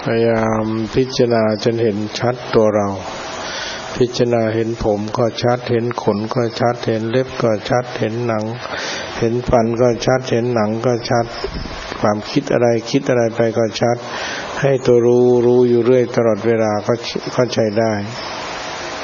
พยายามพิจารณาจนเห็นชัดตัวเราพิจารณาเห็นผมก็ชัดเห็นขนก็ชัดเห็นเล็บก็ชัดเห็นหนังเห็นฟันก็ชัดเห็นหนังก็ชัดความคิดอะไรไปก็ชัดให้ตัวรู้อยู่เรื่อยตลอดเวลาก็ใช้ได้